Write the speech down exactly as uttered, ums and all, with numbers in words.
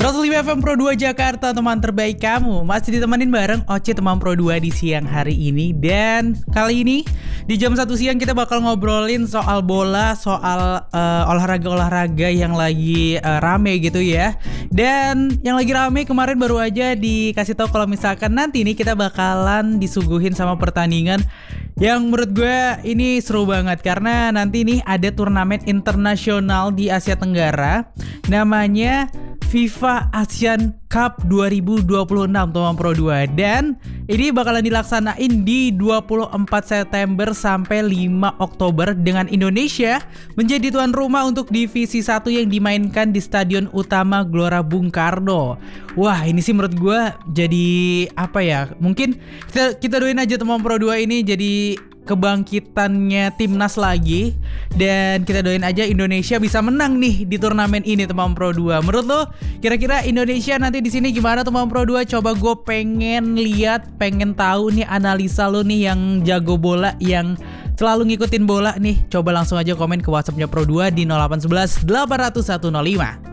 seratus lima F M Pro dua Jakarta, teman terbaik kamu. Masih ditemenin bareng Oce teman Pro dua di siang hari ini. Dan kali ini di jam satu siang kita bakal ngobrolin soal bola, soal uh, olahraga-olahraga yang lagi uh, rame gitu ya. Dan yang lagi rame kemarin baru aja dikasih tahu kalau misalkan nanti nih kita bakalan disuguhin sama pertandingan yang menurut gue ini seru banget. Karena nanti nih ada turnamen internasional di Asia Tenggara, namanya FIFA Asian Cup dua ribu dua puluh enam teman Pro dua. Dan ini bakalan dilaksanain di dua puluh empat September sampai lima Oktober dengan Indonesia menjadi tuan rumah untuk divisi satu yang dimainkan di Stadion Utama Gelora Bung Karno. Wah, ini sih menurut gue jadi apa ya, mungkin kita, kita doain aja teman Pro dua ini jadi kebangkitannya timnas lagi. Dan kita doain aja Indonesia bisa menang nih di turnamen ini teman Pro dua. Menurut lo kira-kira Indonesia nanti di sini gimana teman Pro dua? Coba gue pengen lihat, pengen tahu nih analisa lo nih yang jago bola, yang selalu ngikutin bola nih. Coba langsung aja komen ke WhatsAppnya Pro dua di nol delapan satu satu delapan nol satu nol lima.